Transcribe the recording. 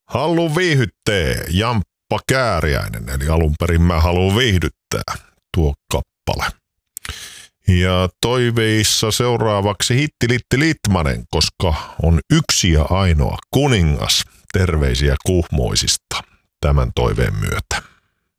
Haluun viihdyttää, Jamppa Kääriäinen, eli alun perin mä haluun viihdyttää tuo kappale. Ja toiveissa seuraavaksi Hitti Litmanen, koska on yksi ja ainoa kuningas. Terveisiä Kuhmoisista tämän toiveen myötä.